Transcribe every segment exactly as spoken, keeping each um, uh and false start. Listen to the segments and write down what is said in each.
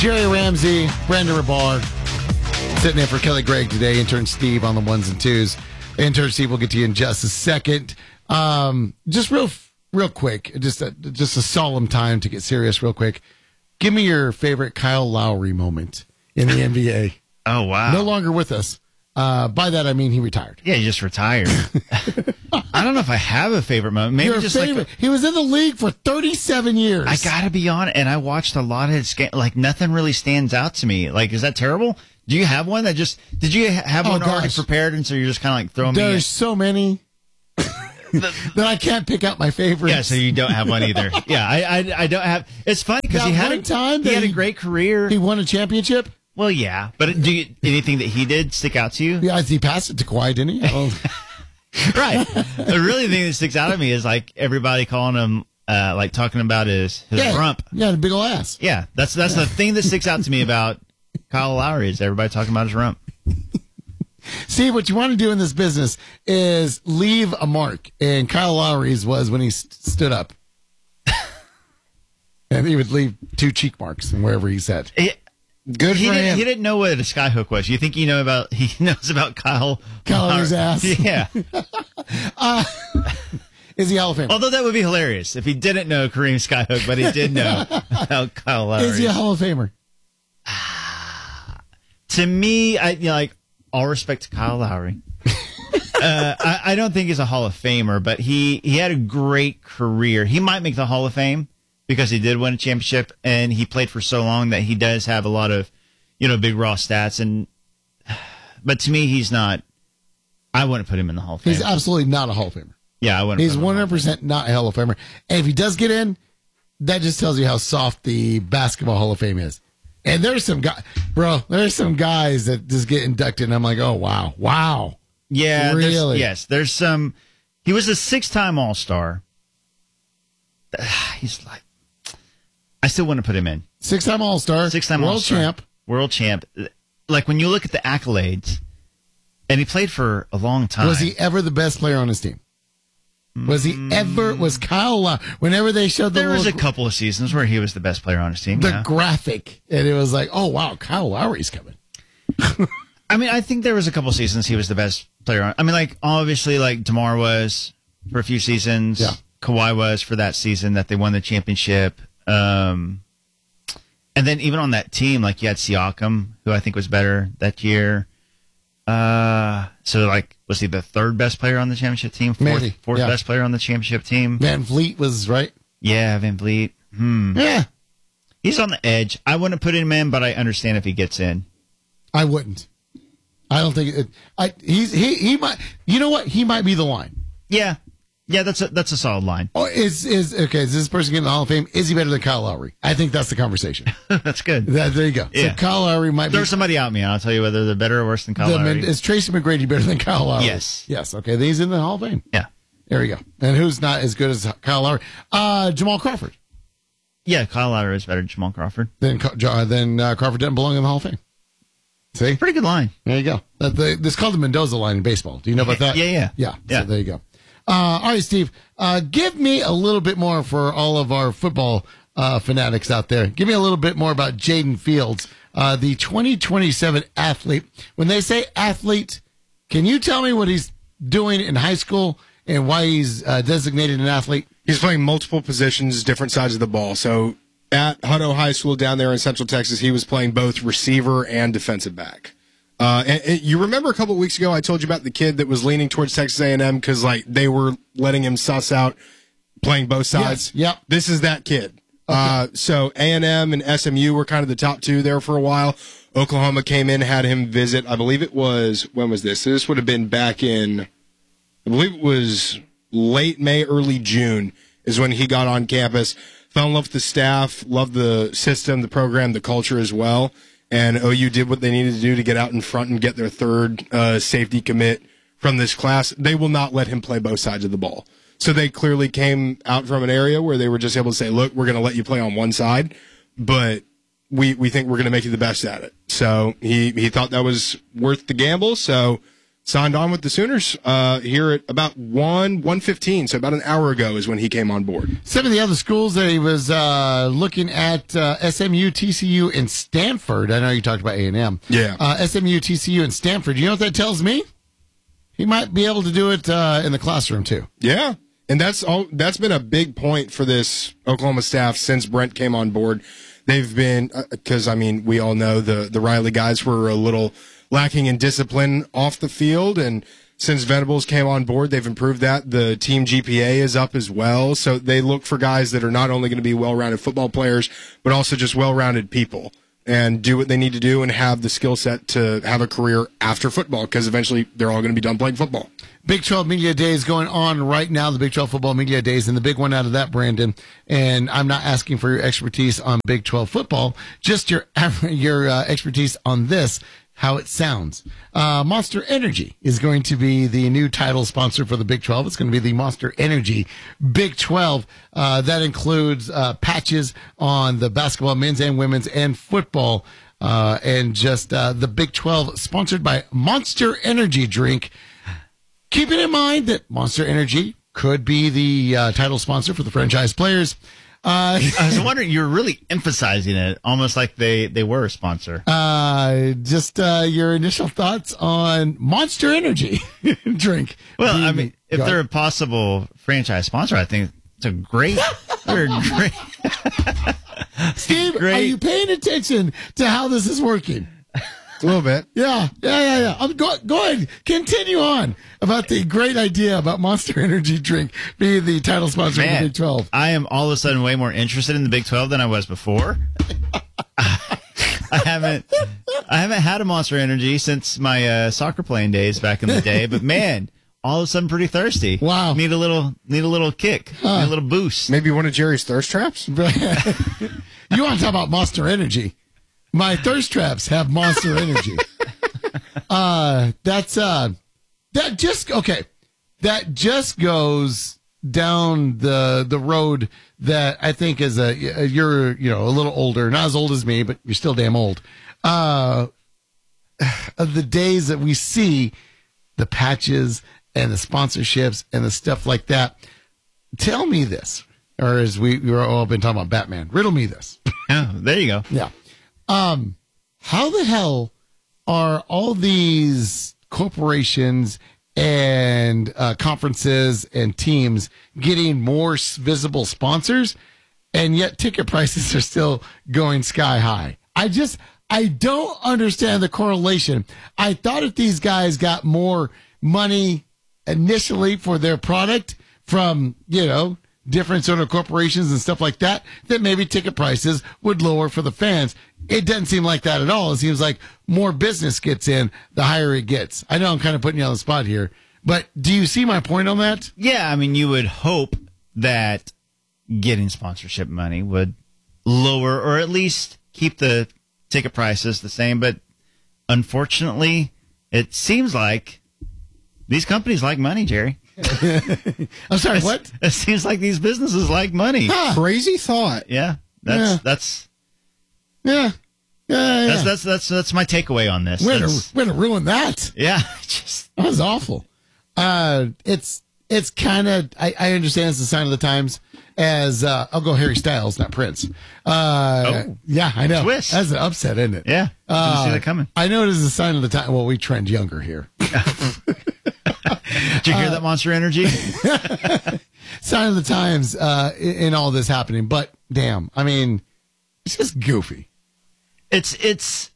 Jerry Ramsey, Brandon Rabar, sitting in for Kelly Gregg today. Intern Steve on the ones and twos. Intern Steve, we'll get to you in just a second. Um, just real, real quick, just a, just a solemn time to get serious. Real quick, give me your favorite Kyle Lowry moment in the N B A. Oh wow! No longer with us. Uh, by that I mean he retired. Yeah, he just retired. I don't know if I have a favorite moment. Maybe Your just favorite. like He was in the league for thirty-seven years. I gotta be honest, and I watched a lot of his game. Like nothing really stands out to me. Like, is that terrible? Do you have one that just? Did you ha- have Oh, one already gosh. prepared, and so you're just kind of like throwing me? There's in? so many that I can't pick out my favorites. Yeah, so you don't have one either. Yeah, I, I, I don't have. It's funny because That he had one a time he that had a he- great career. He won a championship. Well, yeah, but do you, anything that he did stick out to you? Yeah, he passed it to Kawhi, didn't he? Oh. Right. The really thing that sticks out to me is like everybody calling him, uh, like talking about his his yeah, rump. Yeah, the big old ass. Yeah, that's that's the thing that sticks out to me about Kyle Lowry is everybody talking about his rump. See, what you want to do in this business is leave a mark. And Kyle Lowry's was when he st- stood up. And he would leave two cheek marks and wherever he sat. It, Good he for didn't, him. he didn't know what a skyhook was. You think you know about? He knows about Kyle. Kyle Lowry's Lowry. ass. Yeah. Uh, is he Hall of Famer? Although that would be hilarious if he didn't know Kareem Skyhook, but he did know about Kyle Lowry. Is he a Hall of Famer? To me, I you know, like all respect to Kyle Lowry. uh, I, I don't think he's a Hall of Famer, but he he had a great career. He might make the Hall of Fame because he did win a championship and he played for so long that he does have a lot of, you know, big raw stats. And but to me, he's not. I wouldn't put him in the Hall of Fame. He's absolutely not a Hall of Famer. Yeah, I wouldn't. He's put him in one the Hall hundred percent not a Hall of Famer. And if he does get in, that just tells you how soft the Basketball Hall of Fame is. And there's some guys, bro, there's some guys that just get inducted, and I'm like, oh, wow, wow. Yeah, there's- Really? yes. There's some. He was a six-time All-Star. He's like, I still wouldn't put him in. Six-time All-Star, Six-time world All-Star, champ. world champ. Like when you look at the accolades, and he played for a long time. Was he ever the best player on his team? Was he ever, was Kyle Lowry, whenever they showed the There was a little- couple of seasons where he was the best player on his team. the yeah. graphic, and it was like, oh, wow, Kyle Lowry's coming. I mean, I think there was a couple of seasons he was the best player on. I mean, like obviously, like DeMar was for a few seasons. Yeah. Kawhi was for that season that they won the championship. Um, and then even on that team, like you had Siakam, who I think was better that year. Uh, so like, was he the third best player on the championship team? Fourth, Maybe, fourth yeah. best player on the championship team. Van Vliet was right. Yeah, Van Vliet. Hmm. Yeah, He's on the edge. I wouldn't put him in, but I understand if he gets in. I wouldn't. I don't think it. I he's he he might. You know what? He might be the line. Yeah. Yeah, that's a, that's a solid line. Oh, is is okay? Is this person getting the Hall of Fame? Is he better than Kyle Lowry? I think that's the conversation. That's good. That, there you go. Yeah. So Kyle Lowry might Throw be. somebody out me, and I'll tell you whether they're better or worse than Kyle the, Lowry. is Tracy McGrady better than Kyle Lowry? Yes. Yes. Okay. Then he's in the Hall of Fame. Yeah. There we go. And who's not as good as Kyle Lowry? Uh, Jamal Crawford. Yeah, Kyle Lowry is better than Jamal Crawford. Then Ca- then uh, Crawford doesn't belong in the Hall of Fame. See? Pretty good line. There you go. That, the, this is called the Mendoza line in baseball. Do you know about that? Yeah, yeah. Yeah. Yeah. So there you go. Uh, all right, Steve. Uh, give me a little bit more for all of our football uh, fanatics out there. Give me a little bit more about Jaden Fields, uh, the twenty twenty-seven athlete. When they say athlete, can you tell me what he's doing in high school and why he's uh, designated an athlete? He's playing multiple positions, different sides of the ball. So at Hutto High School down there in Central Texas, he was playing both receiver and defensive back. Uh, and, and you remember a couple of weeks ago I told you about the kid that was leaning towards Texas A and M because like they were letting him suss out playing both sides. Yes, yep. This is that kid. Okay. Uh, so A and M and S M U were kind of the top two there for a while. Oklahoma came in, had him visit. I believe it was, when was this? This would have been back in, I believe it was late May, early June is when he got on campus. Fell in love with the staff, loved the system, the program, the culture as well. And O U did what they needed to do to get out in front and get their third uh, safety commit from this class. They will not let him play both sides of the ball. So they clearly came out from an area where they were just able to say, look, we're going to let you play on one side, but we, we think we're going to make you the best at it. So he, he thought that was worth the gamble. So signed on with the Sooners uh, here at about one one fifteen. So about an hour ago is when he came on board. Some of the other schools that he was uh, looking at, uh, S M U, T C U, and Stanford. I know you talked about A and M. Yeah. Uh, S M U, T C U, and Stanford. You know what that tells me? He might be able to do it uh, in the classroom, too. Yeah. And that's all. That's been a big point for this Oklahoma staff since Brent came on board. They've been, because, uh, I mean, we all know the, the Riley guys were a little lacking in discipline off the field. And since Venables came on board, they've improved that. The team G P A is up as well. So they look for guys that are not only going to be well-rounded football players, but also just well-rounded people and do what they need to do and have the skill set to have a career after football, because eventually they're all going to be done playing football. Big twelve Media Days going on right now, the Big twelve Football Media Days, and the big one out of that, Brandon, and I'm not asking for your expertise on Big twelve football, just your your uh, expertise on this, how it sounds. Uh, Monster Energy is going to be the new title sponsor for the Big twelve. It's going to be the Monster Energy Big twelve. Uh, that includes uh, patches on the basketball, men's and women's, and football, uh, and just uh, the Big twelve sponsored by Monster Energy Drink. Keeping in mind that Monster Energy could be the uh, title sponsor for the franchise players. Uh, I was wondering, you're really emphasizing it, almost like they, they were a sponsor. uh, just uh, your initial thoughts on Monster Energy drink. Well, The- I mean, if Go they're ahead. a possible franchise sponsor, I think it's a great, they're a great. Steve, great. are you paying attention to how this is working? A little bit. Yeah, yeah, yeah, yeah. I'm go, go ahead. Continue on about the great idea about Monster Energy drink being the title sponsor of the Man, Big twelve. I am all of a sudden way more interested in the Big twelve than I was before. I haven't, I haven't had a Monster Energy since my uh, soccer playing days back in the day. But man, all of a sudden pretty thirsty. Wow. Need a little, need a little kick, need a little boost. Maybe one of Jerry's thirst traps? You want to talk about Monster Energy? My thirst traps have Monster Energy. Uh, that's uh, that just okay. That just goes down the the road that I think is a you're you know a little older, not as old as me, but you're still damn old. Uh, of the days that we see the patches and the sponsorships and the stuff like that. Tell me this, or as we we've all been talking about Batman, riddle me this. Oh, there you go. Yeah. Um, how the hell are all these corporations and uh, conferences and teams getting more s- visible sponsors, and yet ticket prices are still going sky high? I just, I don't understand the correlation. I thought if these guys got more money initially for their product from, you know, different sort of corporations and stuff like that, that maybe ticket prices would lower for the fans. It doesn't seem like that at all. It seems like more business gets in, the higher it gets. I know I'm kind of putting you on the spot here, but do you see my point on that? Yeah, I mean, you would hope that getting sponsorship money would lower or at least keep the ticket prices the same. But unfortunately, it seems like these companies like money, Jerry. I'm sorry, what? It seems like these businesses like money. Crazy thought. Yeah, that's Yeah. that's Yeah. Yeah, yeah. that's that's that's that's my takeaway on this. Way to, That's- way to ruin that. yeah, just That was awful. Uh, it's it's kind of I, I understand it's a sign of the times. As uh, I'll go Harry Styles, not Prince. Uh, Oh. yeah, I know. Twist. That's an upset, isn't it? yeah. Didn't Uh, see that coming. I know it is a sign of the time. Well, we trend younger here. Did you hear that Monster Energy? Sign of the times uh, in, in all this happening. But damn, I mean, it's just goofy. It's it's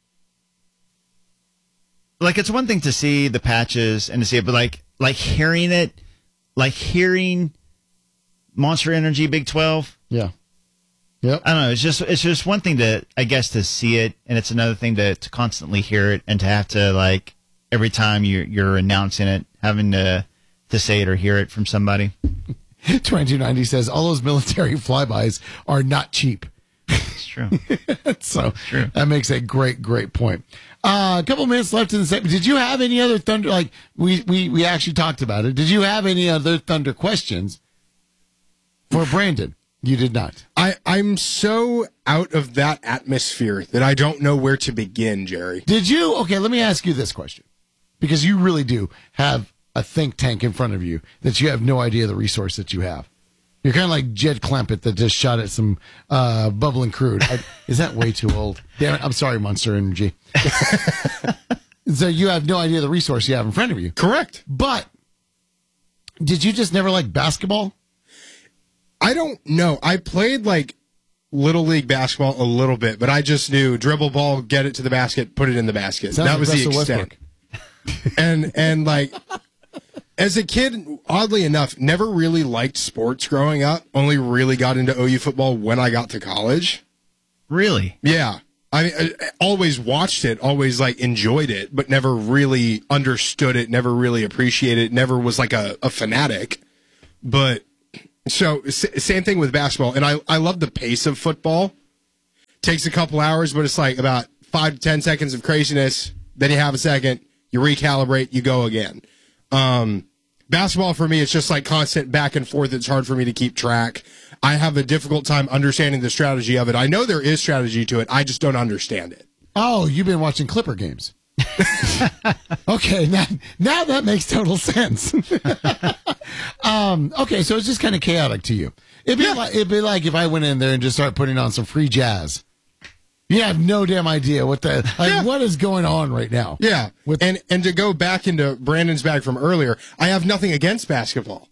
like it's one thing to see the patches and to see it, but like like hearing it, like hearing Monster Energy Big twelve. Yeah. Yep. I don't know. It's just it's just one thing to I guess to see it, and it's another thing to, to constantly hear it and to have to like every time you're you're announcing it, having to to say it or hear it from somebody. twenty-two ninety says all those military flybys are not cheap. It's true. So True. that makes a great, great point. Uh, a couple minutes left in the segment. Did you have any other Thunder? Like we, we, we actually talked about it. Did you have any other Thunder questions for Brandon? You did not. I, I'm so out of that atmosphere that I don't know where to begin, Jerry. Did you? Okay, let me ask you this question. because you really do have a think tank in front of you that you have no idea the resource that you have. You're kind of like Jed Clampett that just shot at some uh, bubbling crude. I, is that way too old? Damn it. I'm sorry, Monster Energy. So you have no idea the resource you have in front of you. Correct. But did you just never like basketball? I don't know. I played like little league basketball a little bit, but I just knew dribble ball, get it to the basket, put it in the basket. Sounds that like was the Russell extent. and and like as a kid, oddly enough, never really liked sports growing up. Only really got into O U football when I got to college. Really? Yeah. I, mean, I always watched it, always like enjoyed it, but never really understood it, never really appreciated it, never was like a, a fanatic. But so s- same thing with basketball. And I, I love the pace of football. Takes a couple hours, but it's like about five to ten seconds of craziness. Then you have a second, you recalibrate, you go again. Um, basketball for me, it's just like constant back and forth. It's hard for me to keep track. I have a difficult time understanding the strategy of it. I know there is strategy to it. I just don't understand it. Oh, you've been watching Clipper games. Okay, now, now that makes total sense. um, okay, so it's just kind of chaotic to you. It'd be, Yeah. like, it'd be like if I went in there and just started putting on some free jazz. You have no damn idea what the like. Yeah. What is going on right now? Yeah. With- and and to go back into Brandon's bag from earlier, I have nothing against basketball.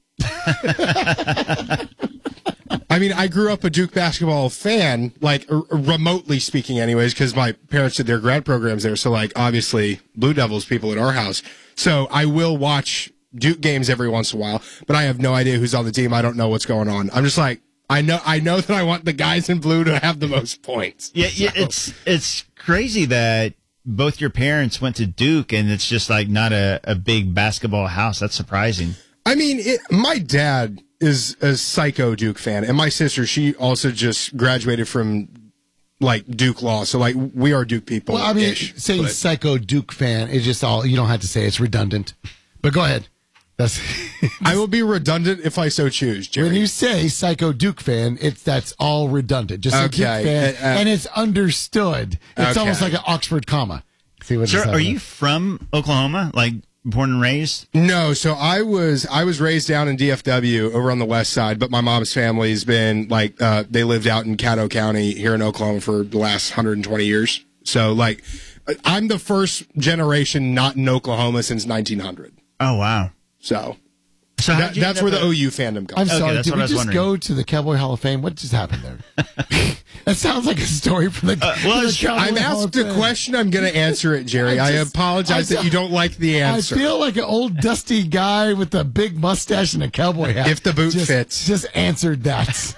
I mean, I grew up a Duke basketball fan, like r- remotely speaking anyways, because my parents did their grad programs there. So like obviously Blue Devils people at our house. So I will watch Duke games every once in a while, but I have no idea who's on the team. I don't know what's going on. I'm just like, I know, I know that I want the guys in blue to have the most points. Yeah, yeah. It's it's crazy that both your parents went to Duke, and it's just like not a, a big basketball house. That's surprising. I mean, it, my dad is a psycho Duke fan, and my sister, she also just graduated from like Duke law, so like we are Duke people. Well, I mean, saying psycho Duke fan is just all you don't have to say. It's redundant. But go ahead. That's I will be redundant if I so choose, Jerry. when you say psycho Duke fan, it's that's all redundant. Just say Duke Okay, fan, uh, uh, and it's understood. It's okay. almost like an Oxford comma. See what? Sir, it's are like. you from Oklahoma? Like born and raised? No, so I was I was raised down in D F W over on the west side, but my mom's family's been like uh, they lived out in Caddo County here in Oklahoma for the last one hundred twenty years. So like I'm the first generation not in Oklahoma since nineteen hundred. Oh wow. So So that, that's where the O. O U fandom comes. I'm Okay, sorry. that's Did what we I was just wondering. go to the Cowboy Hall of Fame? What just happened there? That sounds like a story from the. well, from the it's- Cowboy I'm Hall asked of a Fame. question. I'm going to answer it, Jerry. I I, just- apologize I that you don't like the answer. I feel like an old dusty guy with a big mustache and a cowboy hat. If the boot just, fits. Just answered that.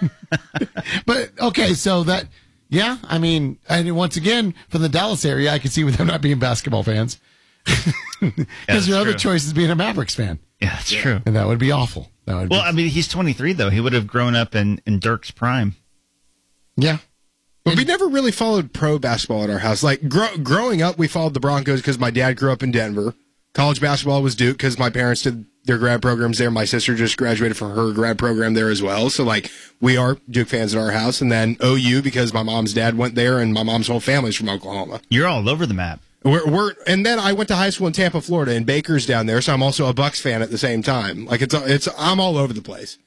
But, okay, so that, yeah, I mean, and once again, from the Dallas area, I can see with them not being basketball fans. Because that's your other true. choice is being a Mavericks fan. Yeah, that's true. And that would be awful. That would Well, be, I mean, he's twenty-three though. He would have grown up in, in Dirk's prime. yeah. But we never really followed pro basketball at our house. Like gro- growing up, we followed the Broncos because my dad grew up in Denver. College basketball was Duke because my parents did their grad programs there. My sister just graduated from her grad program there as well. So like we are Duke fans at our house. And then O U because my mom's dad went there and my mom's whole family's from Oklahoma. You're all over the map. We're, we're and then I went to high school in Tampa, Florida, and Baker's down there, so I'm also a Bucks fan at the same time. Like it's it's I'm all over the place.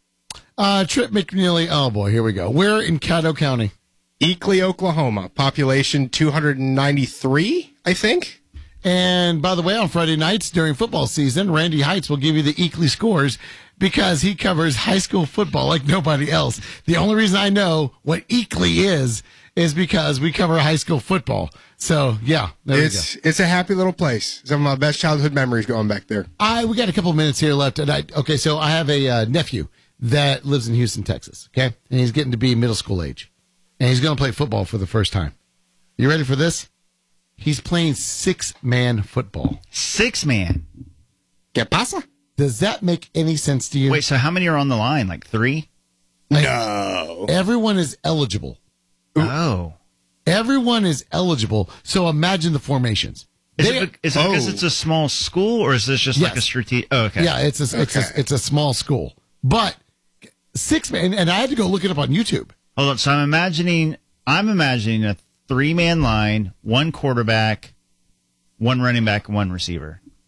Uh, Trip McNeely. Oh, boy, here we go. We're in Caddo County. Eakley, Oklahoma, population two hundred ninety-three, I think. And by the way, on Friday nights during football season, Randy Heights will give you the Eakley scores because he covers high school football like nobody else. The only reason I know what Eakley is is because we cover high school football. So, yeah, there It's we go. it's a happy little place. Some of my best childhood memories going back there. I we got a couple minutes here left. And I, okay, so I have a uh, nephew that lives in Houston, Texas, okay? And he's getting to be middle school age. And he's going to play football for the first time. You ready for this? He's playing six-man football. Six man. ¿Qué pasa? Does that make any sense to you? Wait, so how many are on the line? Like three? No. Everyone is eligible. Oh. Everyone is eligible. So imagine the formations. Is They- it, be- is it because oh. it's a small school, or is this just like a Yes. strategic? Oh, okay. Yeah, it's a, it's a, Okay. it's a small school. But six man, and I had to go look it up on YouTube. Hold on. So I'm imagining, I'm imagining a three man line, one quarterback, one running back, and one receiver.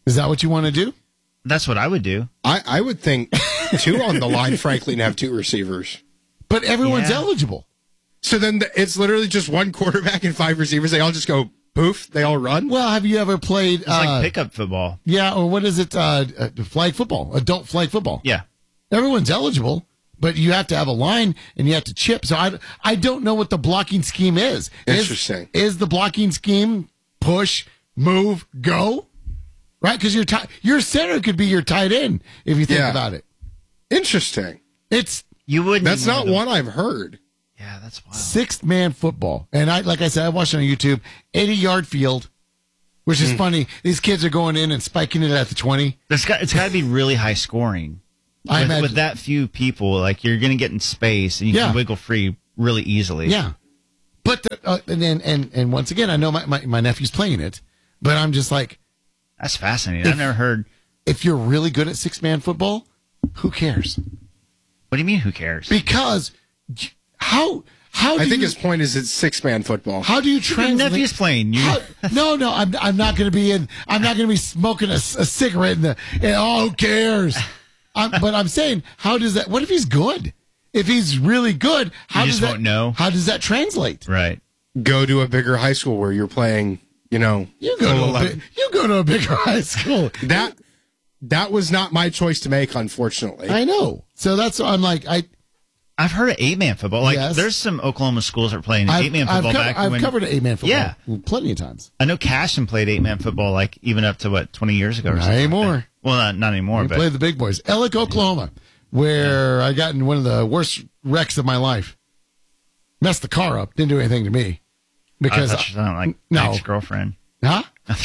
Is that what you want to do? That's what I would do. I, I would think two on the line, frankly, and have two receivers. But everyone's Yeah. eligible. So then the, it's literally just one quarterback and five receivers. They all just go poof. They all run. Well, have you ever played? It's uh, like pickup football. Yeah, or what is it? Uh, uh, flag football, adult flag football. Yeah. Everyone's eligible, but you have to have a line and you have to chip. So I, I don't know what the blocking scheme is. Is- Interesting. Is, the blocking scheme push, move, go? Right? Because your ti- your center could be your tight end if you think Yeah. about it. Interesting. It's You wouldn't. That's even not know. one I've heard. Yeah, that's wild. sixth man football. And I, like I said, I watched it on YouTube, eighty yard field, which is funny. These kids are going in and spiking it at the twenty. There's got, it's got to be really high scoring. I with, imagine. with that few people, like you're going to get in space and you Yeah. can wiggle free really easily. Yeah. But, the, uh, and then, and, and once again, I know my, my, my nephew's playing it, but I'm just like, That's fascinating. If- I've never heard. if you're really good at six man football, who cares? What do you mean? Who cares? Because y- how, how do I think you, his point is it's six man football. how do you Your translate? nephew's playing. You, How- no, no, I'm, I'm not going to be in. I'm not going to be smoking a, a cigarette in the. And, oh, who cares? I'm, but I'm saying, how does that? What if he's good? If he's really good, how You does just that? won't know. How does that translate? right. Go to a bigger high school where you're playing, you know, You go full to a eleven. big, you go to a bigger high school. That that was not my choice to make, unfortunately. I know. So that's I'm like I. I've heard of eight man football. Like Yes. there's some Oklahoma schools that are playing I've, eight man I've, football covered, back I've when. covered eight man football. Yeah. Plenty of times. I know Caston played eight man football like even up to what twenty years ago or Not something. like anymore. that. Well, not, not anymore, We but played the big boys. Ellick, Oklahoma, where I got in one of the worst wrecks of my life. Messed the car up. Didn't do anything to me. I Because thought you sounded like No. ex girlfriend. huh?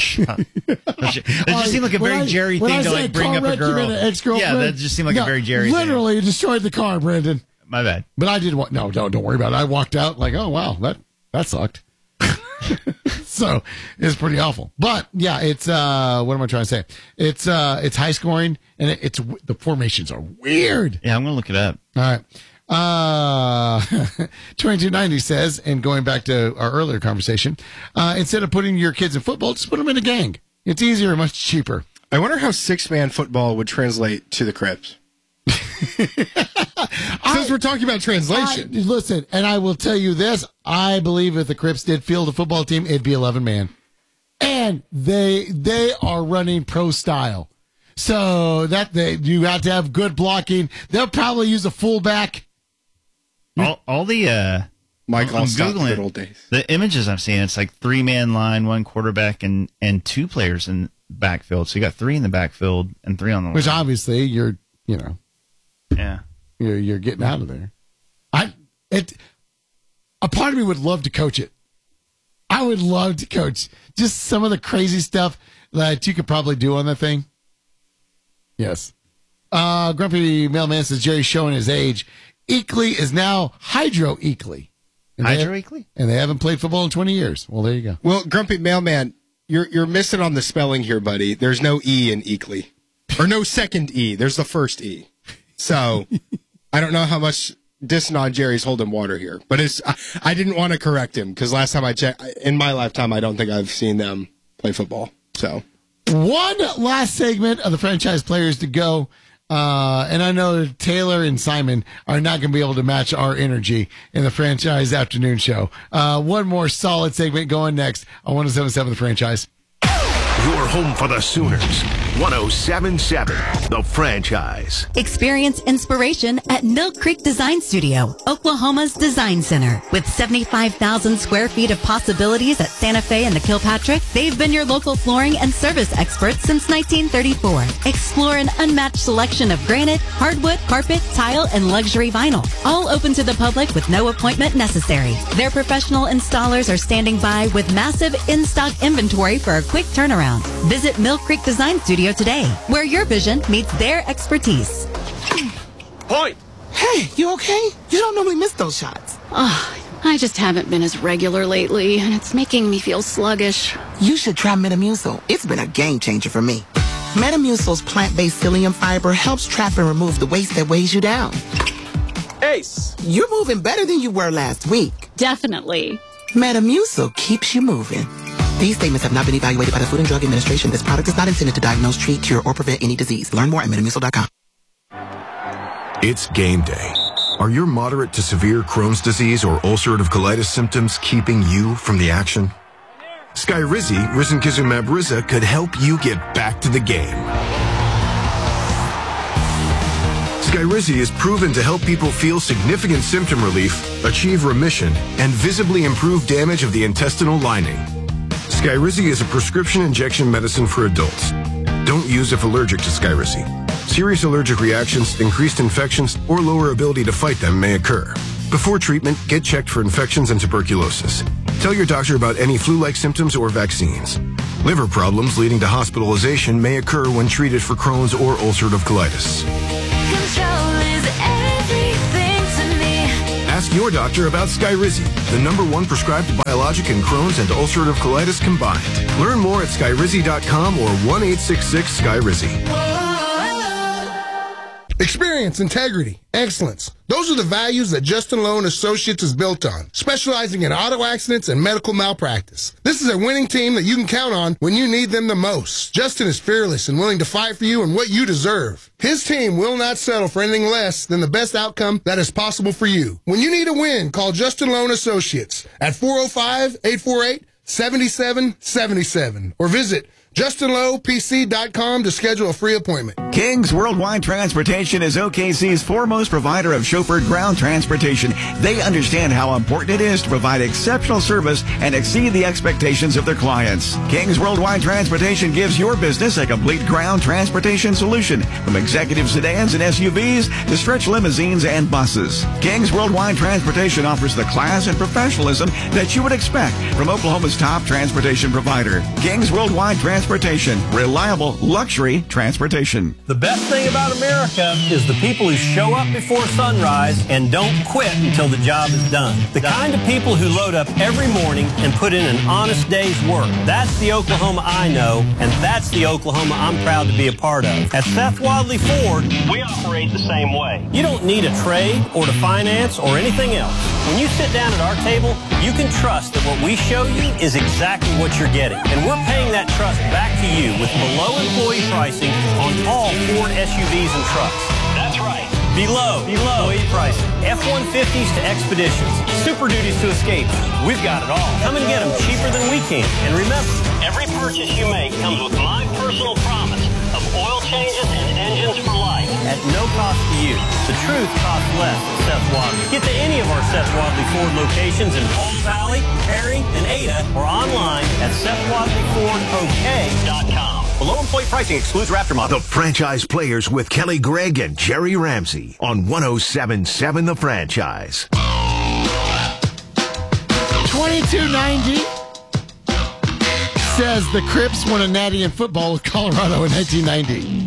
It just seemed like a When very I- Jerry when thing I to said like bring car up a wreck, you girl. meant an ex-girlfriend? Yeah, that just seemed like No, a very Jerry thing. Literally destroyed the car, Brandon. My bad. But I didn't want. No, don't don't worry about it. I walked out like, oh wow, that that sucked. So it's pretty awful. But yeah, it's uh, what am I trying to say? It's uh, it's high scoring and it, it's the formations are weird. Yeah, I'm gonna look it up. All right. Uh, twenty-two ninety says, and going back to our earlier conversation, uh, instead of putting your kids in football, just put them in a gang. It's easier and much cheaper. I wonder how six man football would translate to the Crips. Since we're talking about I, translation. listen, and I will tell you this: I believe if the Crips did field a football team, it'd be eleven man, and they they are running pro style. So that they you have to have good blocking. They'll probably use a fullback. All, all the uh, Michael, I'm I'll stop the googling good old days. the images I'm seeing. It's like three man line, one quarterback, and and two players in backfield. So you got three in the backfield and three on the Which line. obviously you're you know Yeah. you're you're getting out of there. I it a part of me would love to coach it. I would love to coach just some of the crazy stuff that you could probably do on that thing. Yes. Uh, Grumpy Mailman says Jerry's showing his age. Eakley is now Hydro Eakley. And they- Hydro Eakley? And they haven't played football in twenty years. Well, there you go. Well, Grumpy Mailman, you're you're missing on the spelling here, buddy. There's no E in Eakley. Or no second E. There's the first E. So I don't know how much dissing on Jerry's holding water here. But it's I, I didn't want to correct him because last time I checked, in my lifetime, I don't think I've seen them play football. So One last segment of the franchise players to go. Uh, and I know that Taylor and Simon are not going to be able to match our energy in the franchise afternoon show. Uh, one more solid segment going next on one oh seven point seven The Franchise. Your home for the Sooners. one oh seven point seven The Franchise. Experience inspiration at Mill Creek Design Studio, Oklahoma's design center. With seventy-five thousand square feet of possibilities at Santa Fe and the Kilpatrick, they've been your local flooring and service experts since nineteen thirty-four. Explore an unmatched selection of granite, hardwood, carpet, tile, and luxury vinyl. All open to the public with no appointment necessary. Their professional installers are standing by with massive in-stock inventory for a quick turnaround. Visit Mill Creek Design Studio today, where your vision meets their expertise. Point. Hey, you okay? You don't normally miss those shots. Oh, I just haven't been as regular lately, and it's making me feel sluggish. You should try Metamucil. It's been a game changer for me. Metamucil's plant-based psyllium fiber helps trap and remove the waste that weighs you down. Ace. You're moving better than you were last week. Definitely. Metamucil keeps you moving. These statements have not been evaluated by the Food and Drug Administration. This product is not intended to diagnose, treat, cure, or prevent any disease. Learn more at metamucil dot com. It's game day. Are your moderate to severe Crohn's disease or ulcerative colitis symptoms keeping you from the action? Skyrizi, risankizumab Riza, could help you get back to the game. Skyrizi is proven to help people feel significant symptom relief, achieve remission, and visibly improve damage of the intestinal lining. Skyrizi is a prescription injection medicine for adults. Don't use if allergic to Skyrizi. Serious allergic reactions, increased infections, or lower ability to fight them may occur. Before treatment, get checked for infections and tuberculosis. Tell your doctor about any flu-like symptoms or vaccines. Liver problems leading to hospitalization may occur when treated for Crohn's or ulcerative colitis. Control is everything to me. Ask your doctor about Skyrizi, the number one prescribed biologic in Crohn's and ulcerative colitis combined. Learn more at skyrizi dot com or one eight six six Skyrizi. Experience, integrity, excellence. Those are the values that Justin Lowe and Associates is built on, specializing in auto accidents and medical malpractice. This is a winning team that you can count on when you need them the most. Justin is fearless and willing to fight for you and what you deserve. His team will not settle for anything less than the best outcome that is possible for you. When you need a win, call Justin Lowe and Associates at four oh five, eight four eight, seven seven seven seven or visit Justin Lowe P C dot com to schedule a free appointment. King's Worldwide Transportation is O K C's foremost provider of chauffeured ground transportation. They understand how important it is to provide exceptional service and exceed the expectations of their clients. King's Worldwide Transportation gives your business a complete ground transportation solution, from executive sedans and S U Vs to stretch limousines and buses. King's Worldwide Transportation offers the class and professionalism that you would expect from Oklahoma's top transportation provider. King's Worldwide Transportation. Transportation. Reliable luxury transportation. The best thing about America is the people who show up before sunrise and don't quit until the job is done. The kind of people who load up every morning and put in an honest day's work. That's the Oklahoma I know, and that's the Oklahoma I'm proud to be a part of. At Seth Wadley Ford, we operate the same way. You don't need a trade or to finance or anything else. When you sit down at our table, you can trust that what we show you is exactly what you're getting. And we're paying that trust back to you with below employee pricing on all Ford S U Vs and trucks. That's right. Below, below employee pricing. F one fifties to Expeditions. Super Duties to Escapes. We've got it all. Come and get them cheaper than we can. And remember, every purchase you make comes with my personal promise of oil changes and engines for life at no cost to you. The truth costs less at Seth Wadley. Get to any of our Seth Wadley Ford locations in Palm Valley, Perry, and Ada, or online at Seth Wadley Ford O K dot com. Below employee pricing excludes Raptor models. The Franchise Players with Kelly Gregg and Jerry Ramsey on one oh seven point seven The Franchise. twenty-two ninety says the Crips won a natty in football with Colorado in nineteen ninety.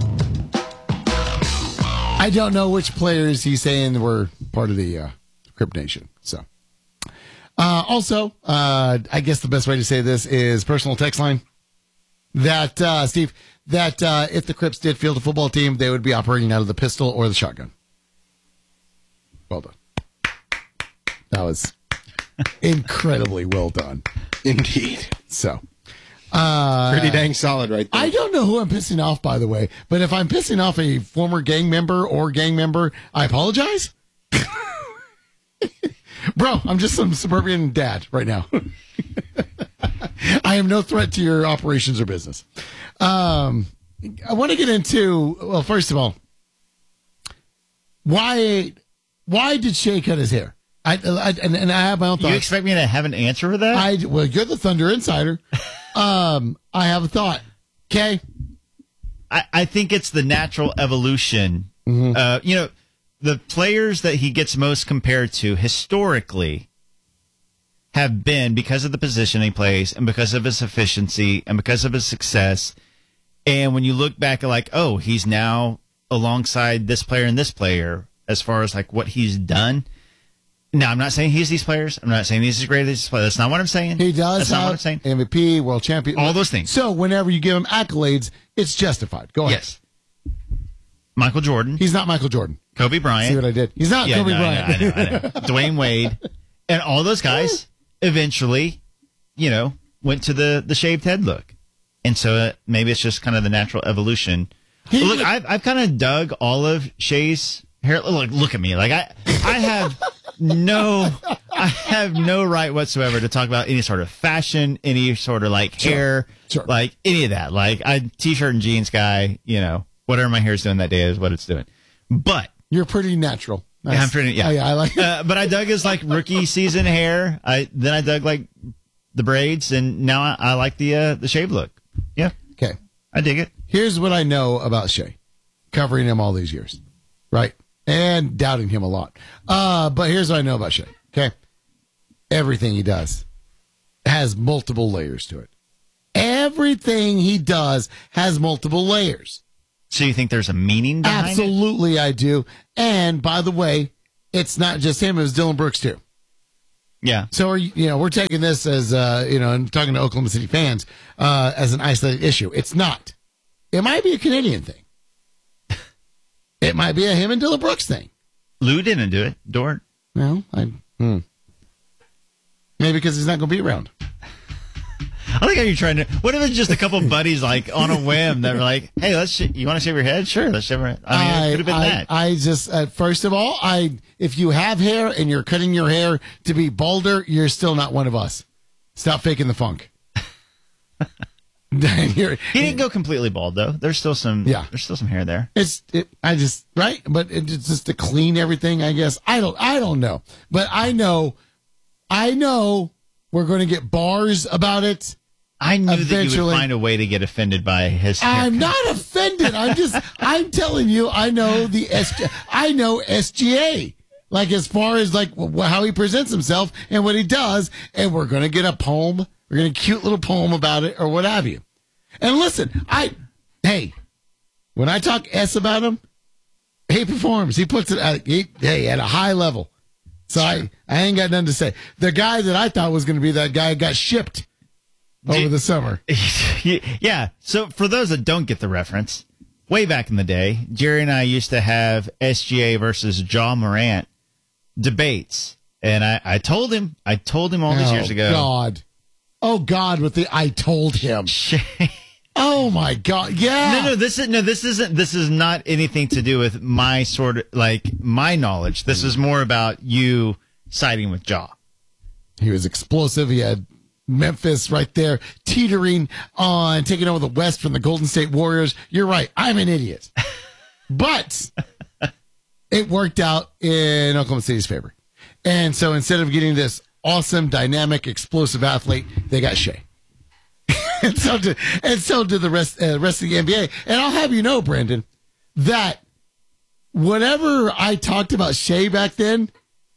I don't know which players he's saying were part of the uh, Crip Nation. So, uh, also, uh, I guess the best way to say this is personal text line. That, uh, Steve, that uh, if the Crips did field a football team, they would be operating out of the pistol or the shotgun. Well done. That was incredibly well done. Indeed. So, uh, pretty dang solid right there. I don't know who I'm pissing off, by the way, but if I'm pissing off a former gang member or gang member, I apologize. Bro, I'm just some suburban dad right now. I am no threat to your operations or business. Um, I want to get into, well, first of all, why why did Shea cut his hair? I, I and, and I have my own thoughts. You expect me to have an answer for that? I well, you're the Thunder Insider. um, I have a thought. Okay, I, I think it's the natural evolution. Mm-hmm. Uh, you know, the players that he gets most compared to historically have been, because of the position he plays and because of his efficiency and because of his success. And when you look back at like, oh, he's now alongside this player and this player as far as like what he's done. Now, I'm not saying he's these players. I'm not saying he's as great as these players. That's not what I'm saying. He does That's not what I'm have saying. M V P, world champion. All those things. So whenever you give him accolades, it's justified. Go ahead. Yes. Michael Jordan. He's not Michael Jordan. Kobe Bryant. See what I did? He's not yeah, Kobe no, Bryant. I know, I know, I know. Dwayne Wade. And all those guys eventually, you know, went to the, the shaved head look. And so uh, maybe it's just kind of the natural evolution. He look, would- I've, I've kind of dug all of Shay's hair. Look, look at me. Like I, I have no, I have no right whatsoever to talk about any sort of fashion, any sort of like Sure. hair, Sure. like any of that. Like I t-shirt and jeans guy, you know, whatever my hair's doing that day is what it's doing. But You're pretty natural. Nice. yeah, I'm pretty, yeah. Oh, yeah, I like it. uh, but I dug his like rookie season hair. I then I dug like the braids, and now I, I like the uh, the shave look. Yeah, Okay. I dig it. Here's what I know about Shay, covering him all these years, right? And doubting him a lot. Uh, but here's what I know about Shay, okay? Everything he does has multiple layers to it. Everything he does has multiple layers. So you think there's a meaning behind it? Absolutely, I do. And by the way, it's not just him, it was Dylan Brooks too. Yeah. So, are, you you know, we're taking this as, uh, you know, and talking to Oklahoma City fans, uh, as an isolated issue. It's not. It might be a Canadian thing. It might be a him and Dylan Brooks thing. Lou didn't do it. Dort. No, I, hmm. Maybe because he's not going to be around. I like how you're trying to. What if it's just a couple buddies like on a whim that were like, "Hey, let's. Sh- you want to shave your head? Sure, let's shave our head." I mean, it could have been I, that. I just, uh, first of all, I if you have hair and you're cutting your hair to be balder, you're still not one of us. Stop faking the funk. You're- he didn't go completely bald though. There's still some. Yeah. There's still some hair there. It's it, I just right, but it's just to clean everything. I guess I don't I don't know, but I know, I know we're going to get bars about it. I knew that you Eventually. would find a way to get offended by his. I'm haircut. not offended. I'm just I'm telling you. I know the S G, I know S G A. Like as far as like wh- how he presents himself and what he does, and we're going to get a poem. We're going to cute little poem about it or what have you. And listen, I hey, when I talk S about him, he performs. He puts it at he, hey at a high level. So I, I ain't got nothing to say. The guy that I thought was going to be that guy got shipped over Did- the summer. Yeah. So for those that don't get the reference, way back in the day, Jerry and I used to have S G A versus Ja Morant debates. And I, I told him, I told him all these Oh, years ago. God. Oh, God, with the I told him. Oh, my God. Yeah. No, no, this is no, this isn't. This is not anything to do with my sort of like my knowledge. This is more about you siding with Ja. He was explosive. He had Memphis right there teetering on taking over the West from the Golden State Warriors. You're right. I'm an idiot. But it worked out in Oklahoma City's favor. And so instead of getting this awesome, dynamic, explosive athlete, they got Shea. and so did and so did the rest uh, rest of the N B A. And I'll have you know, Brandon, that whatever I talked about Shea back then,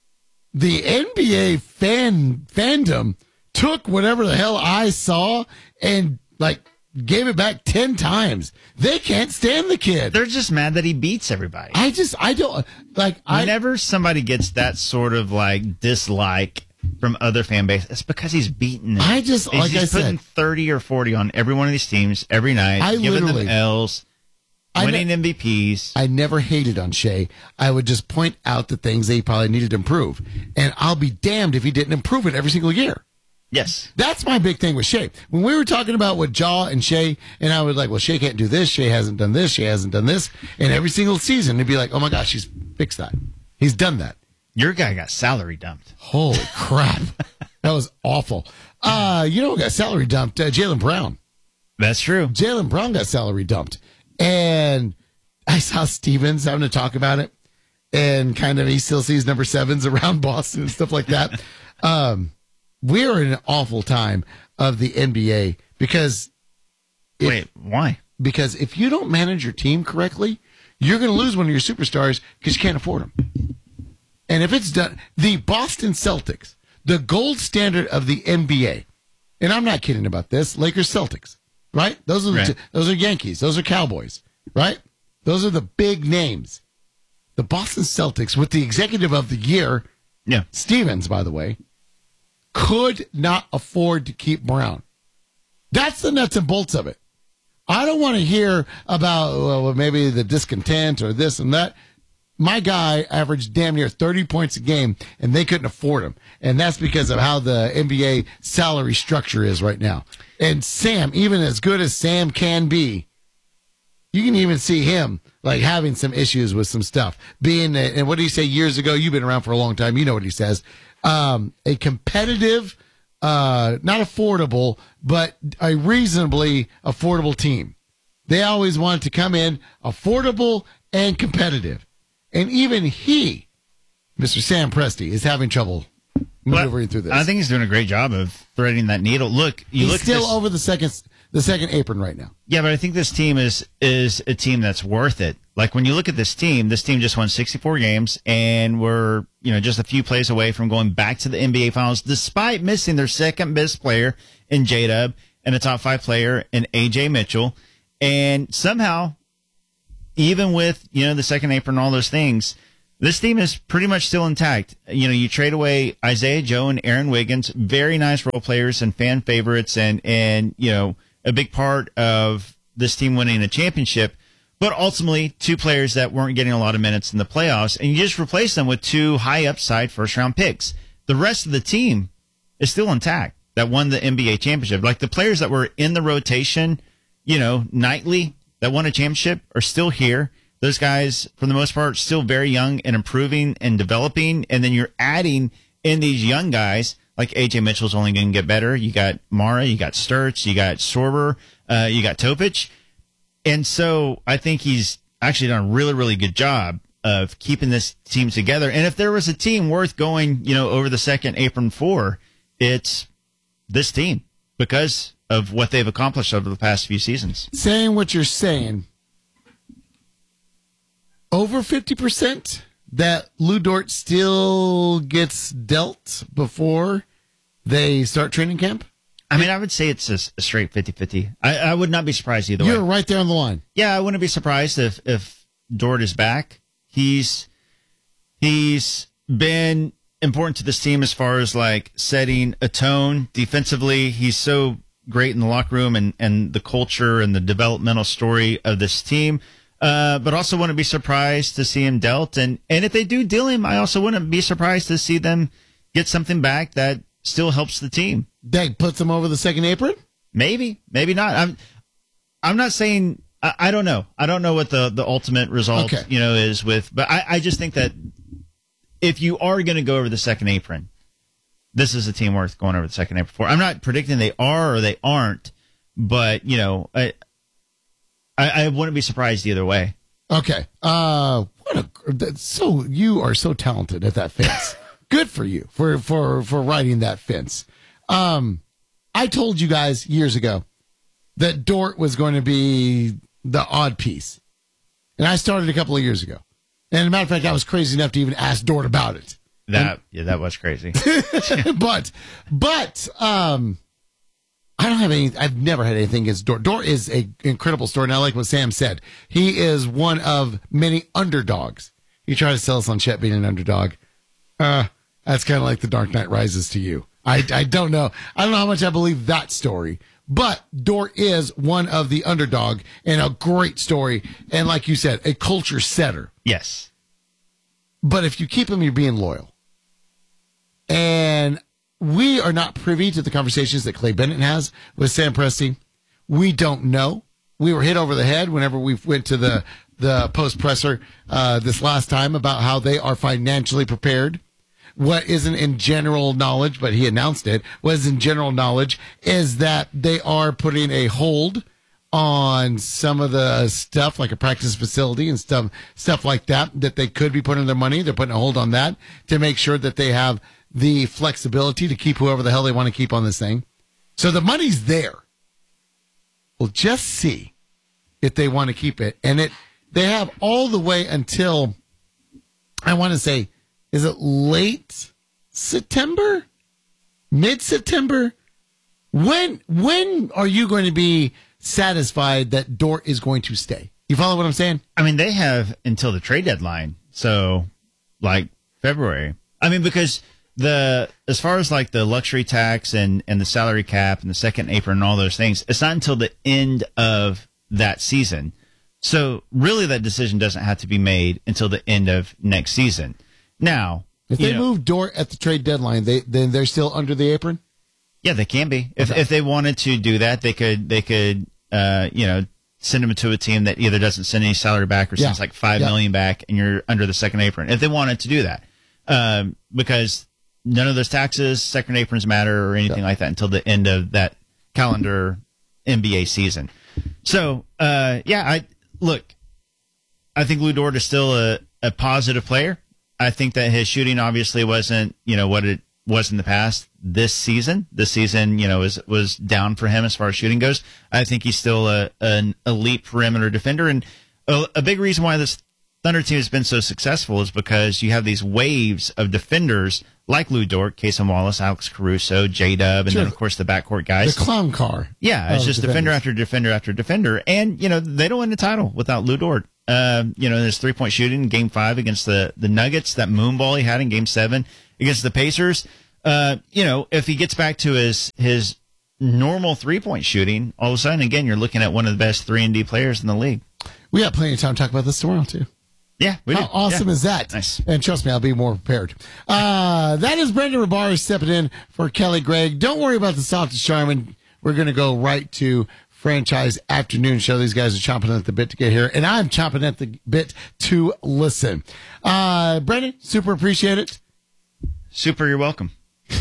the N B A fan fandom took whatever the hell I saw and like gave it back ten times. They can't stand the kid. They're just mad that he beats everybody. I just I don't like I Whenever somebody gets that sort of like dislike from other fan base, it's because he's beaten them. I just- he's like just I putting said- thirty or forty on every one of these teams every night, I giving literally- them L's, I winning ne- M V Ps. I never hated on Shea. I would just point out the things that he probably needed to improve. And I'll be damned if he didn't improve it every single year. Yes. That's my big thing with Shea. When we were talking about with Ja and Shea, and I was like, well, Shea can't do this, Shea hasn't done this, Shea hasn't done this. And every single season, they'd be like, oh my gosh, he's fixed that. He's done that. Your guy got salary dumped. Holy crap. That was awful. Uh, you know who got salary dumped? Uh, Jaylen Brown. That's true. Jaylen Brown got salary dumped. And I saw Stevens having to talk about it. And kind of, he still sees number sevens around Boston and stuff like that. um, we're in an awful time of the N B A because. If, Wait, why? Because if you don't manage your team correctly, you're going to lose one of your superstars because you can't afford them. And if it's done, the Boston Celtics, the gold standard of the N B A, and I'm not kidding about this, Lakers Celtics, right? Those are the Right. two, those are Yankees, those are Cowboys, right? Those are the big names. The Boston Celtics, with the executive of the year, Yeah. Stevens, by the way, could not afford to keep Brown. That's the nuts and bolts of it. I don't want to hear about well, maybe the discontent or this and that. my guy averaged damn near thirty points a game, and they couldn't afford him. And that's because of how the N B A salary structure is right now. And Sam, even as good as Sam can be, you can even see him like having some issues with some stuff. Being, a, and what did he say years ago? You've been around for a long time. You know what he says. Um, a competitive, uh, not affordable, but a reasonably affordable team. They always wanted to come in affordable and competitive. And even he, Mister Sam Presti, is having trouble maneuvering But through this. I think he's doing a great job of threading that needle. Look, you He's look still at this, over the second the second apron right now. Yeah, but I think this team is is a team that's worth it. Like when you look at this team, this team just won sixty-four games, and we're you know just a few plays away from going back to the N B A Finals, despite missing their second best player in J-Dub and a top five player in A J Mitchell, and somehow, even with you know the second apron and all those things, this team is pretty much still intact. You know, you trade away Isaiah Joe and Aaron Wiggins, very nice role players and fan favorites, and and you know a big part of this team winning a championship. But ultimately, two players that weren't getting a lot of minutes in the playoffs, and you just replace them with two high upside first round picks. The rest of the team is still intact that won the N B A championship. Like the players that were in the rotation, you know, nightly that won a championship are still here. Those guys, for the most part, still very young and improving and developing. And then you're adding in these young guys, like A J Mitchell's only going to get better. You got Mara, you got Sturts, you got Sorber, uh, you got Topic. And so I think he's actually done a really, really good job of keeping this team together. And if there was a team worth going, you know, over the second apron for, it's this team because of what they've accomplished over the past few seasons. Saying what you're saying, over fifty percent that Lou Dort still gets dealt before they start training camp? I mean, I would say it's a, a straight fifty-fifty. I, I would not be surprised either way. You're right there on the line. Yeah, I wouldn't be surprised if, if Dort is back. He's he's been important to this team as far as like setting a tone defensively. He's so great in the locker room and, and the culture and the developmental story of this team. Uh, but also wouldn't be surprised to see him dealt. And, and if they do deal him, I also wouldn't be surprised to see them get something back that still helps the team. That puts them over the second apron? Maybe, maybe not. I'm, I'm not saying, I, I don't know. I don't know what the, the ultimate result, Okay. you know, is with, but I, I just think that if you are going to go over the second apron, this is a team worth going over the second apron for. I'm not predicting they are or they aren't, but, you know, I, I, I wouldn't be surprised either way. Okay. Uh, what a, that's so you are so talented at that fence. Good for you for, for, for writing that fence. Um, I told you guys years ago that Dort was going to be the odd piece. And I started a couple of years ago. And as a matter of fact, I was crazy enough to even ask Dort about it. That, and, yeah, that was crazy. but, but, um, I don't have any, I've never had anything against Dort. Dort is an incredible story. And I like what Sam said. He is one of many underdogs. You try to sell us on Chet being an underdog. Uh, that's kind of like the Dark Knight Rises to you. I, I don't know. I don't know how much I believe that story. But Dort is one of the underdog and a great story. And like you said, a culture setter. Yes. But if you keep him, you're being loyal. And we are not privy to the conversations that Clay Bennett has with Sam Presti. We don't know. We were hit over the head whenever we went to the, the post presser uh, this last time about how they are financially prepared. What isn't in general knowledge, but he announced it, what is in general knowledge is that they are putting a hold on some of the stuff like a practice facility and stuff, stuff like that, that they could be putting their money. They're putting a hold on that to make sure that they have the flexibility to keep whoever the hell they want to keep on this thing. So the money's there. We'll just see if they want to keep it. And it, they have all the way until, I want to say, is it late September? Mid-September? When, when are you going to be satisfied that Dort is going to stay? You follow what I'm saying? I mean, they have until the trade deadline. So like February. I mean, because the, as far as like the luxury tax and, and the salary cap and the second apron and all those things, it's not until the end of that season. So really that decision doesn't have to be made until the end of next season. Now, if they know, move Dort at the trade deadline, they then they're still under the apron? Yeah, they can be. If okay. if they wanted to do that, they could they could uh, you know, send them to a team that either doesn't send any salary back or sends yeah. like five yeah. million back, and you're under the second apron. If they wanted to do that, um, because none of those taxes, second aprons matter or anything yeah. like that until the end of that calendar N B A season. So, uh, yeah, I look. I think Lou Dort is still a, a positive player. I think that his shooting obviously wasn't, you know, what it was in the past. This season, this season, you know, was was down for him as far as shooting goes. I think he's still a an elite perimeter defender, and a, a big reason why this Thunder team has been so successful is because you have these waves of defenders like Lou Dort, Cason Wallace, Alex Caruso, J-Dub, and sure. then, of course, the backcourt guys. The clown car. Yeah, it's just defenders. defender after defender after defender. And, you know, they don't win the title without Lou Dort. Uh, you know, there's three-point shooting in Game five against the, the Nuggets, that moon ball he had in Game seven against the Pacers. Uh, you know, if he gets back to his his normal three-point shooting, all of a sudden, again, you're looking at one of the best three and D players in the league. We have plenty of time to talk about this tomorrow, too. Yeah, we How do. awesome yeah. is that? Nice. And trust me, I'll be more prepared. Uh, that is Brendan Rabari stepping in for Kelly Gregg. Don't worry about the softest Charmin. We're going to go right to Franchise Afternoon Show. These guys are chomping at the bit to get here, and I'm chomping at the bit to listen. Uh, Brendan, super appreciate it. Super, you're welcome.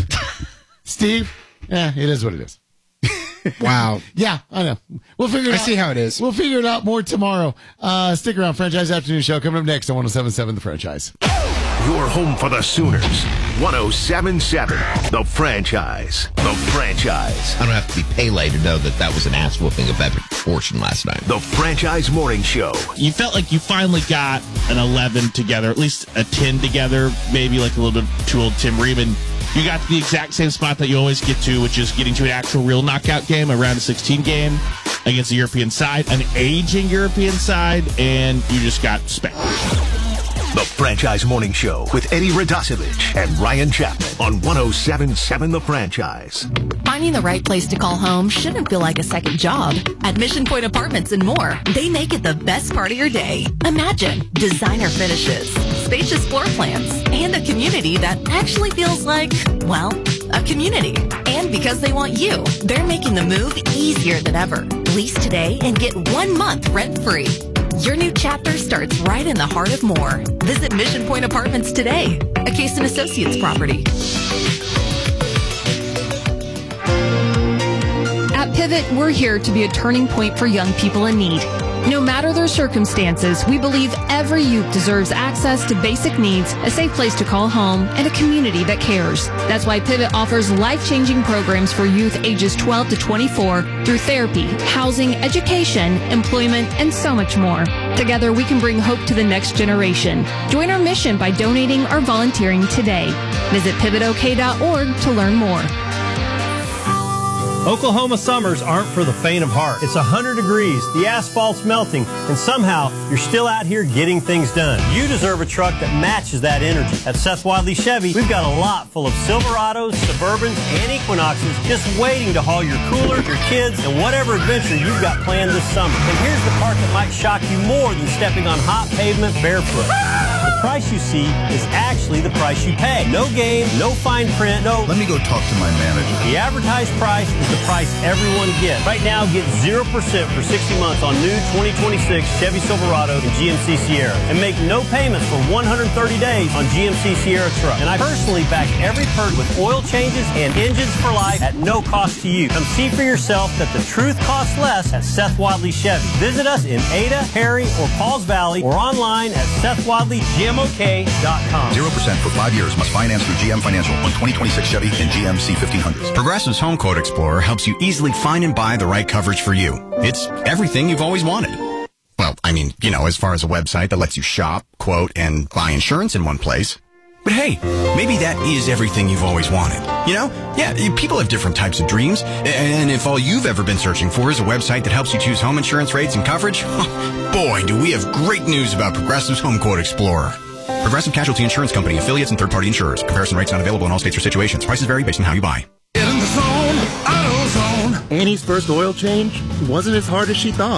Steve, yeah, it is what it is. Wow. Yeah, I know. We'll figure it I out. see how it is. We'll figure it out more tomorrow. Uh, stick around. Franchise Afternoon Show coming up next on one oh seven point seven The Franchise. Your home for the Sooners. one oh seven point seven The Franchise. The Franchise. I don't have to be Pele to know that that was an ass whooping of epic proportion last night. The Franchise Morning Show. You felt like you finally got an eleven together, at least a ten together, maybe like a little bit too old Tim Riemann. You got to the exact same spot that you always get to, which is getting to an actual real knockout game, a round of sixteen game against a European side, an aging European side, and you just got spanked. The Franchise Morning Show with Eddie Radosevich and Ryan Chapman on one oh seven point seven The Franchise. Finding the right place to call home shouldn't feel like a second job. At Mission Point Apartments and more, they make it the best part of your day. Imagine designer finishes, spacious floor plans, and a community that actually feels like, well, a community. And because they want you, they're making the move easier than ever. Lease today and get one month rent-free. Your new chapter starts right in the heart of Moore. Visit Mission Point Apartments today, a Case and Associates property. At Pivot, we're here to be a turning point for young people in need. No matter their circumstances, we believe every youth deserves access to basic needs, a safe place to call home, and a community that cares. That's why Pivot offers life-changing programs for youth ages twelve to twenty-four through therapy, housing, education, employment, and so much more. Together, we can bring hope to the next generation. Join our mission by donating or volunteering today. Visit pivot o k dot org to learn more. Oklahoma summers aren't for the faint of heart. It's one hundred degrees, the asphalt's melting, and somehow you're still out here getting things done. You deserve a truck that matches that energy. At Seth Wadley Chevy, we've got a lot full of Silverados, Suburbans, and Equinoxes just waiting to haul your cooler, your kids, and whatever adventure you've got planned this summer. And here's the part that might shock you more than stepping on hot pavement barefoot. The price you see is actually the price you pay. No game, no fine print, no... Let me go talk to my manager. The advertised price is the price everyone gets. Right now, get zero percent for sixty months on new twenty twenty-six Chevy Silverado and G M C Sierra. And make no payments for one hundred thirty days on G M C Sierra truck. And I personally back every purge with oil changes and engines for life at no cost to you. Come see for yourself that the truth costs less at Seth Wadley Chevy. Visit us in Ada, Perry, or Pauls Valley, or online at seth wadley g m o k dot com. zero percent for five years must finance through G M Financial on twenty twenty-six Chevy and G M C fifteen hundreds. Progressive's Home Quote Explorer helps you easily find and buy the right coverage for you. It's everything you've always wanted. Well, I mean, you know, as far as a website that lets you shop, quote, and buy insurance in one place. But hey, maybe that is everything you've always wanted. You know? Yeah, people have different types of dreams. And if all you've ever been searching for is a website that helps you choose home insurance rates and coverage, boy, do we have great news about Progressive's Home Quote Explorer. Progressive Casualty Insurance Company, affiliates, and third-party insurers. Comparison rates not available in all states or situations. Prices vary based on how you buy. In the zone, AutoZone. Annie's first oil change wasn't as hard as she thought.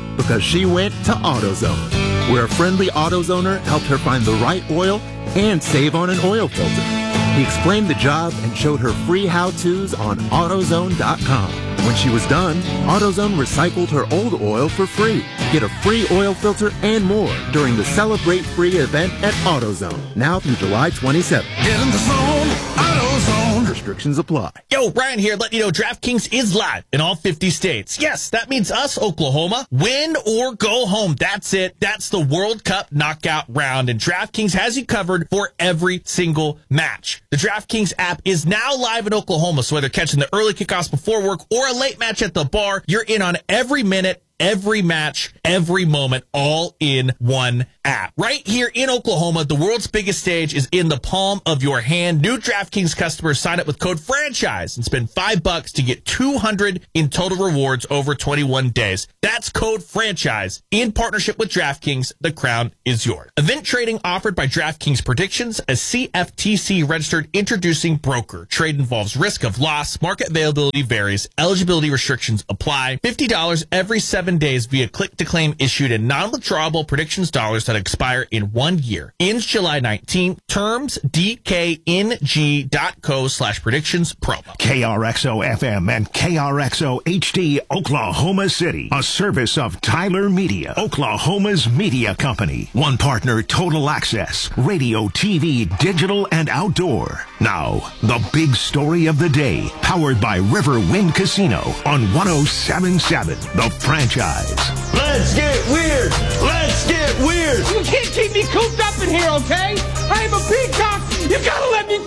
because she went to AutoZone, where a friendly AutoZoner helped her find the right oil and save on an oil filter. He explained the job and showed her free how-tos on AutoZone dot com. When she was done, AutoZone recycled her old oil for free. Get a free oil filter and more during the Celebrate Free event at AutoZone, now through July twenty-seventh. Get in the zone, AutoZone. Restrictions apply. Yo, Ryan here, letting you know DraftKings is live in all fifty states. Yes, that means us, Oklahoma. Win or go home. That's it. That's the World Cup knockout round, and DraftKings has you covered for every single match. The DraftKings app is now live in Oklahoma, so whether catching the early kickoffs before work or a late match at the bar, you're in on every minute, every match, every moment, all in one app. Right here in Oklahoma, the world's biggest stage is in the palm of your hand. New DraftKings customers sign up with code FRANCHISE and spend five bucks to get two hundred in total rewards over twenty-one days. That's code FRANCHISE. In partnership with DraftKings, the crown is yours. Event trading offered by DraftKings Predictions, a C F T C registered introducing broker. Trade involves risk of loss. Market availability varies. Eligibility restrictions apply. fifty dollars every seven days via click to claim issued in non-withdrawable predictions dollars that expire in one year. Ends July nineteenth. Terms D K N G dot co slash predictions promo. K R X O F M and K R X O H D Oklahoma City. A service of Tyler Media, Oklahoma's media company. One partner, Total Access, radio, T V, digital, and outdoor. Now, the big story of the day, powered by Riverwind Casino on one oh seven point seven, The Franchise. Let's get weird. Let's get weird. You can't keep me cooped up in here, okay? I am a peacock. You gotta let me